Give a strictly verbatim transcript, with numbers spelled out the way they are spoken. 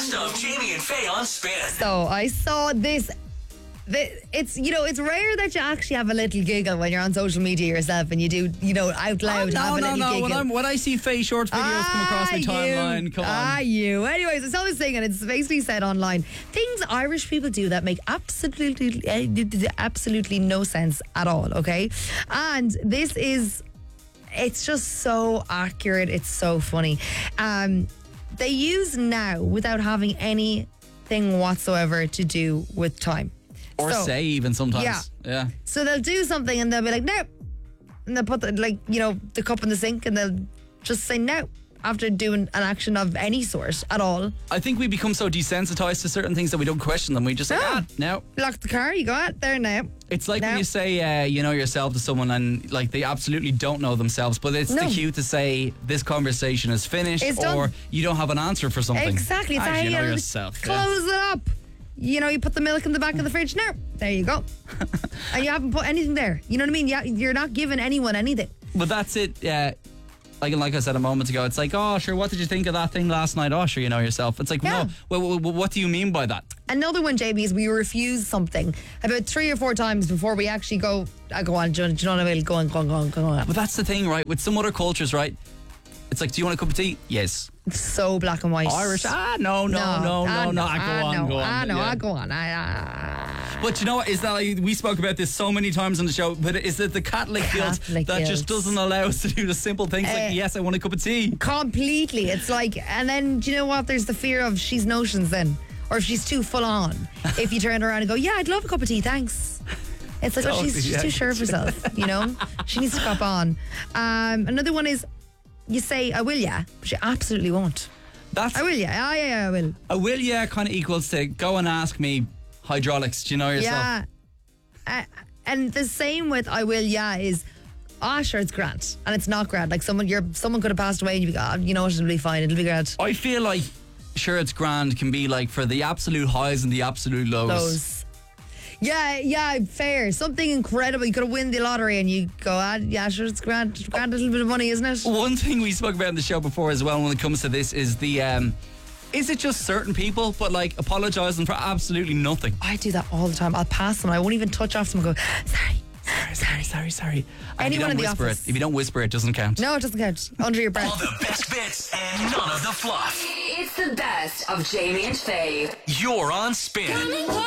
best of Jamie and Faye on Spin. So I saw this. The, it's you know it's rare that you actually have a little giggle when you're on social media yourself and you do you know out loud oh, have no, a no, little no. giggle. When, I'm, when I see Faye Shorts videos ah, come across my you, timeline, come ah, on. you. Anyways, I saw this thing and it's basically said online things Irish people do that make absolutely absolutely no sense at all. Okay, and this is it's just so accurate. It's so funny. Um, they use now without having anything whatsoever to do with time. Or so, say even sometimes. Yeah. yeah. So they'll do something and they'll be like, no. And they'll put the, like, you know, the cup in the sink and they'll just say no after doing an action of any sort at all. I think we become so desensitized to certain things that we don't question them. We just say, No. ah, no. Lock the car, you go out there now. It's like No. when you say, uh, you know yourself to someone and like they absolutely don't know themselves, but it's No. the cue to say this conversation is finished It's or done. you don't have an answer for something. Exactly. It's As how you know you yourself. yeah. close it up. You know, you put the milk in the back of the fridge. No, there you go. And you haven't put anything there. You know what I mean? Yeah, you're not giving anyone anything. But that's it. Yeah. Like, like I said a moment ago, it's like, oh, sure, what did you think of that thing last night? Oh, sure, you know yourself. It's like, Yeah. no, well, well, well, what do you mean by that? Another one, J B, is we refuse something about three or four times before we actually go, I go on, do you know, do you know what I mean? Go on, go on, go on, go on. But that's the thing, right? With some other cultures, right? It's like, do you want a cup of tea? Yes. It's so black and white. Irish? Ah, no, no, no, no, ah, no. no, I go ah, on, no, go on. ah, no, yeah. I go on. I, ah. But you know what? Is that like, we spoke about this so many times on the show, but is it the Catholic, Catholic guilt that guilt. just doesn't allow us to do the simple things Uh, like, yes, I want a cup of tea? Completely. It's like, and then, do you know what? There's the fear of she's notions then. Or if she's too full on. If you turn around and go, yeah, I'd love a cup of tea, thanks. It's like, oh, she's, she's Yeah. too sure of herself, you know? She needs to cop on. Um, another one is, you say, I will, yeah, but you absolutely won't. That's I will, yeah, ah, yeah, yeah, I will. a will yeah kind of equals to go and ask me hydraulics. Do you know yourself? Yeah. Uh, and the same with I will, yeah, is, ah, sure, it's grand. And it's not grand. Like someone you're someone could have passed away and you go, oh, you know what, it'll be fine, it'll be grand. I feel like sure it's grand can be like for the absolute highs and the absolute lows. Those. Yeah, yeah, fair. Something incredible. You could have win the lottery and you go, ah, yeah, sure, it's grand. It's grand little bit of money, isn't it? One thing we spoke about in the show before as well when it comes to this is the um is it just certain people but like apologising for absolutely nothing? I do that all the time. I'll pass them. I won't even touch off them and go, sorry. Sorry, sorry, sorry, sorry. And if you Anyone don't in the whisper office. it, if you don't whisper it, doesn't count. No, it doesn't count. Under your breath. All the best bits and none of the fluff. It's the best of Jamie and Faye. You're on Spin.